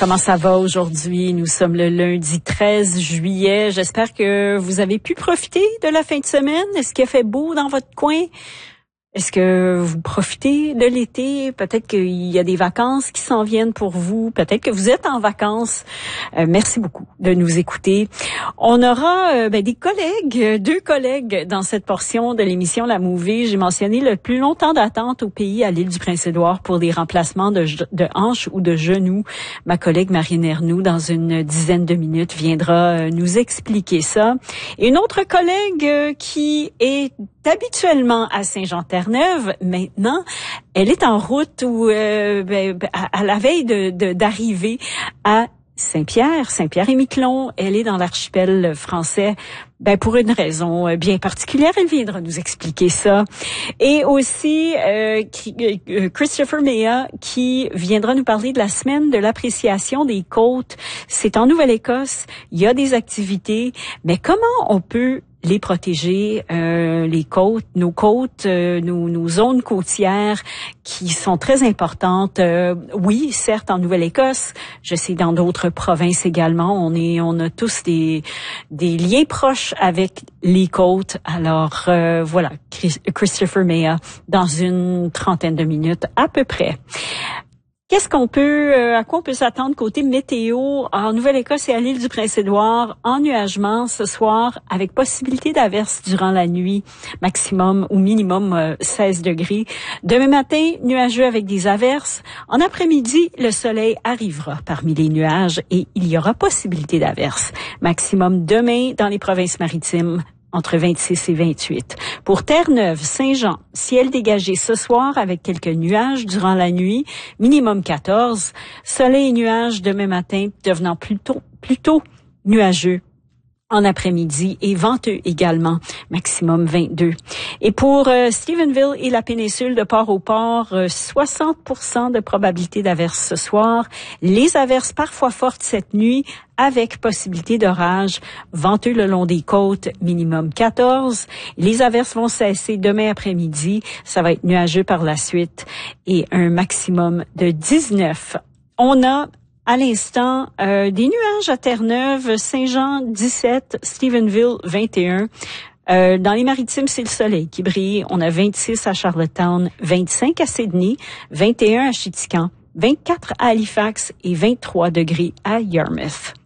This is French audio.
Comment ça va aujourd'hui? Nous sommes le lundi 13 juillet. J'espère que vous avez pu profiter de la fin de semaine. Est-ce qu'il a fait beau dans votre coin? Est-ce que vous profitez de l'été? Peut-être qu'il y a des vacances qui s'en viennent pour vous. Peut-être que vous êtes en vacances. Merci beaucoup de nous écouter. On aura des collègues, 2 collègues dans cette portion de l'émission La Mouvée. J'ai mentionné le plus long temps d'attente au pays à l'île du Prince-Édouard pour des remplacements de hanches ou de genoux. Ma collègue Marine Ernoux, dans une dizaine de minutes, viendra nous expliquer ça. Et une autre collègue qui est habituellement à Saint-Jean-Terre-Neuve, maintenant, elle est en route ou à la veille d'arriver à Saint-Pierre-et-Miquelon. Elle est dans l'archipel français, pour une raison bien particulière. Elle viendra nous expliquer ça. Et aussi Christopher Mea qui viendra nous parler de la semaine de l'appréciation des côtes. C'est en Nouvelle-Écosse. Il y a des activités, mais comment on peut les protéger, les côtes, nos zones côtières qui sont très importantes. Oui, certes, en Nouvelle-Écosse, je sais dans d'autres provinces également, on a tous des liens proches avec les côtes. Alors voilà, Christopher Mea dans une trentaine de minutes à peu près. Qu'est-ce à quoi on peut s'attendre côté météo en Nouvelle-Écosse et à l'île du Prince-Édouard? Ennuagement ce soir avec possibilité d'averses durant la nuit, maximum ou minimum 16 degrés. Demain matin, nuageux avec des averses. En après-midi, le soleil arrivera parmi les nuages et il y aura possibilité d'averses. Maximum demain dans les provinces maritimes, entre 26 et 28. Pour Terre-Neuve, Saint-Jean, ciel dégagé ce soir avec quelques nuages durant la nuit, minimum 14. Soleil et nuages demain matin devenant plutôt nuageux en après-midi et venteux également, maximum 22. Et pour Stephenville et la péninsule de Port-au-Port, 60% de probabilité d'averses ce soir. Les averses parfois fortes cette nuit avec possibilité d'orage, venteux le long des côtes, minimum 14. Les averses vont cesser demain après-midi. Ça va être nuageux par la suite et un maximum de 19. On a à l'instant, des nuages à Terre-Neuve, Saint-Jean 17, Stephenville 21. Dans les maritimes, c'est le soleil qui brille. On a 26 à Charlottetown, 25 à Sydney, 21 à Chittagong, 24 à Halifax et 23 degrés à Yarmouth.